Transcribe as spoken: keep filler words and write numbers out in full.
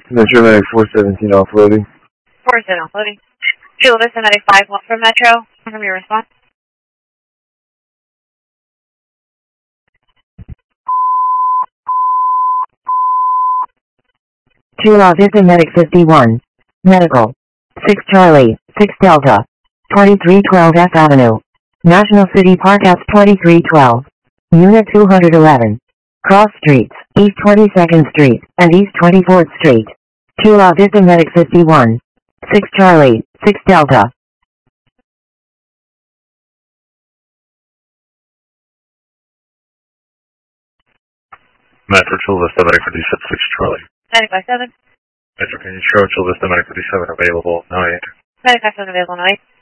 Metro Medic four seventeen offloading. four seventeen offloading. Chula Vista Medic five one from Metro. From your response. Chula Vista Medic fifty-one. Medical. six Charlie, six Delta. twenty-three twelve F Avenue. National City Park F twenty-three twelve. Unit two eleven. Cross Streets, East twenty-second Street, and East twenty-fourth Street. Chula Vista Medic fifty-one. six Charlie, six Delta. Metro Chula Vista Medic fifty-seven, six Charlie. ninety-five seven. Metro, can you show Chula Vista Medic fifty-seven available? No eight. ninety-five seven available, no eight.